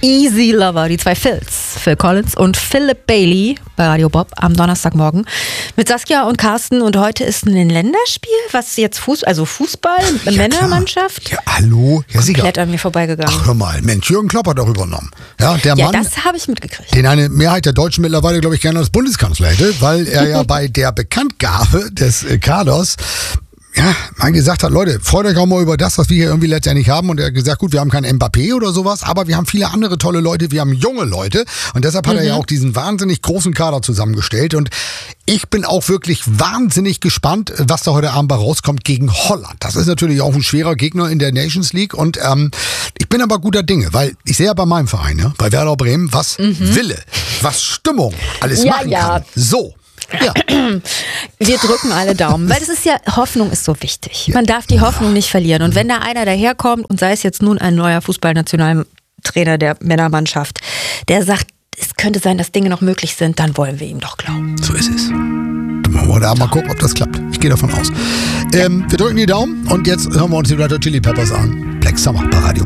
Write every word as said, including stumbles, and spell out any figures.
Easy Lover, die zwei Phils, Phil Collins und Philip Bailey bei Radio Bob am Donnerstagmorgen mit Saskia und Carsten. Und heute ist ein Länderspiel, was jetzt Fuß, also Fußball, ja, Männermannschaft. Ja, hallo, ja, sicher. Komplett an mir vorbeigegangen. Ach, hör mal, Mensch, Jürgen Klopp hat auch übernommen. Ja, der ja, Mann, das habe ich mitgekriegt. den eine Mehrheit der Deutschen mittlerweile, glaube ich, gerne als Bundeskanzler hätte, weil er ja bei der Bekanntgabe des äh, Kaders ja, man gesagt hat, Leute, freut euch auch mal über das, was wir hier irgendwie letztendlich haben. Und er hat gesagt, gut, wir haben keinen Mbappé oder sowas, aber wir haben viele andere tolle Leute, wir haben junge Leute. Und deshalb hat mhm. er ja auch diesen wahnsinnig großen Kader zusammengestellt. Und ich bin auch wirklich wahnsinnig gespannt, was da heute Abend bei rauskommt gegen Holland. Das ist natürlich auch ein schwerer Gegner in der Nations League. Und ähm, ich bin aber guter Dinge, weil ich sehe ja bei meinem Verein, ja, bei Werder Bremen, was mhm. Wille, was Stimmung alles ja, machen ja. kann. So. Ja. Wir drücken alle Daumen, weil das ist ja, Hoffnung ist so wichtig. Man darf die Hoffnung nicht verlieren. Und wenn da einer daherkommt und sei es jetzt nun ein neuer Fußballnationaltrainer der Männermannschaft, der sagt, es könnte sein, dass Dinge noch möglich sind, dann wollen wir ihm doch glauben. So ist es. Dann wollen wir da mal gucken, ob das klappt. Ich gehe davon aus. Ähm, wir drücken die Daumen und jetzt hören wir uns die Red Hot Chili Peppers an. Black Summer bei Radio